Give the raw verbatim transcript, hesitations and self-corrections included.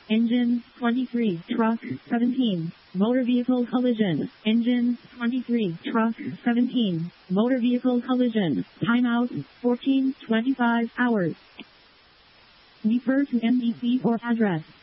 Engine twenty-three. Truck seventeen. Motor vehicle collision. Engine twenty-three. Truck seventeen. Motor vehicle collision. Timeout fourteen twenty-five hours. Refer to N B C for address.